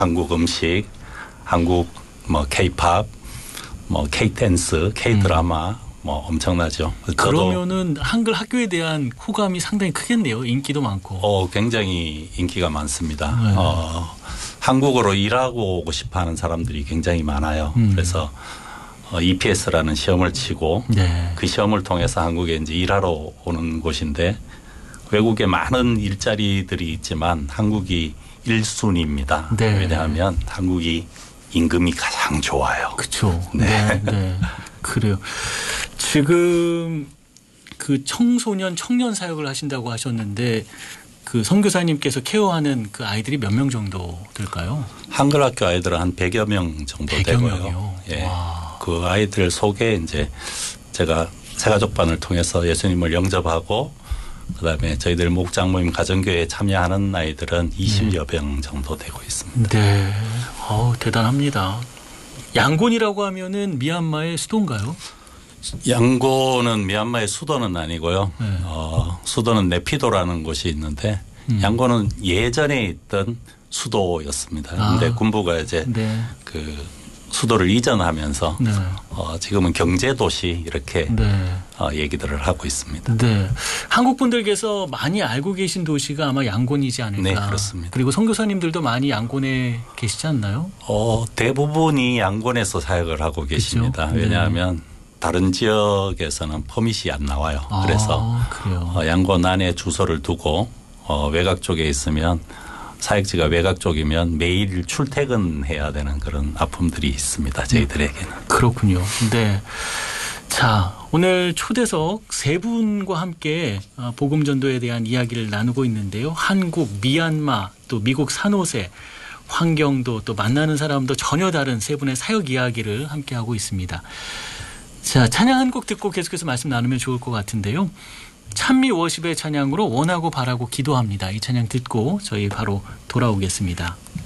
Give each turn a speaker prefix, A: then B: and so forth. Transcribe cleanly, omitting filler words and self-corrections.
A: 한국 음식, 한국 뭐 K-팝, 뭐 K-댄스, K-드라마 뭐 엄청나죠.
B: 그러면은 한글 학교에 대한 호감이 상당히 크겠네요. 인기도 많고.
A: 굉장히 인기가 많습니다.
B: 네.
A: 한국어로 일하고 오고 싶어하는 사람들이 굉장히 많아요. 그래서 EPS라는 시험을 치고
B: 네.
A: 그 시험을 통해서 한국에 이제 일하러 오는 곳인데 외국에 많은 일자리들이 있지만 한국이 1순위입니다.
B: 네.
A: 왜냐하면 한국이 임금이 가장 좋아요.
B: 그렇죠.
A: 네.
B: 네. 그래요. 지금 그 청소년 청년 사역을 하신다고 하셨는데 그 선교사님께서 케어하는 그 아이들이 몇 명 정도 될까요?
A: 한글 학교 아이들은 한 100여 명 정도
B: 100여
A: 되고요.
B: 명이요?
A: 예.
B: 와.
A: 그 아이들 속에 이제 제가 새가족반을 통해서 예수님을 영접하고 그다음에 저희들 목장 모임 가정교회에 참여하는 아이들은 20여 명 정도 되고 있습니다.
B: 네. 대단합니다. 양곤이라고 하면은 미얀마의 수도인가요?
A: 양곤은 미얀마의 수도는 아니고요.
B: 네.
A: 수도는 네피도라는 곳이 있는데 양곤은 예전에 있던 수도였습니다. 그런데 군부가 이제
B: 네.
A: 그 수도를 이전하면서
B: 네.
A: 지금은 경제도시 이렇게
B: 네.
A: 얘기들을 하고 있습니다.
B: 네. 한국 분들께서 많이 알고 계신 도시가 아마 양곤이지 않을까.
A: 네, 그렇습니다.
B: 그리고 선교사님들도 많이 양곤에 계시지 않나요?
A: 대부분이 양곤에서 사역을 하고 계십니다.
B: 그렇죠?
A: 왜냐하면 다른 지역에서는 퍼밋이 안 나와요. 그래서
B: 그래요.
A: 양곤 안에 주소를 두고 외곽 쪽에 있으면 사역지가 외곽 쪽이면 매일 출퇴근해야 되는 그런 아픔들이 있습니다. 저희들에게는.
B: 그렇군요. 네. 자, 오늘 초대석 세 분과 함께 복음 전도에 대한 이야기를 나누고 있는데요. 한국, 미얀마, 또 미국 산호세, 환경도 또 만나는 사람도 전혀 다른 세 분의 사역 이야기를 함께 하고 있습니다. 자, 찬양 한 곡 듣고 계속해서 말씀 나누면 좋을 것 같은데요. 찬미 워십의 찬양으로 원하고 바라고 기도합니다. 이 찬양 듣고 저희 바로 돌아오겠습니다.